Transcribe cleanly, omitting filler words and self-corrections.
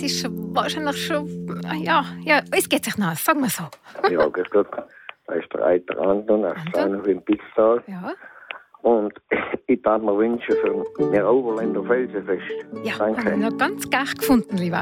ist wahrscheinlich schon... Ja, es geht sich nach, sagen wir so. Ja, grüß Gott. Da ist der Reiter Anton, aus Kleiner im Pitztal. Ja. Und ich darf mir wünschen für ein Oberländer Felsenfest. Ja, Danke. habe ich noch ganz gern gefunden, lieber